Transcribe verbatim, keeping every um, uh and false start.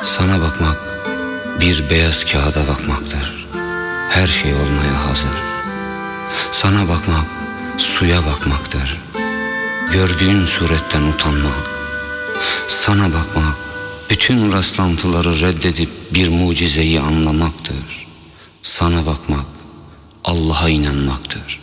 Sana bakmak bir beyaz kağıda bakmaktır. Her şey olmaya hazır. Sana bakmak suya bakmaktır. Gördüğün suretten utanmak. Sana bakmak bütün rastlantıları reddedip bir mucizeyi anlamaktır. Sana bakmak Allah'a inanmaktır.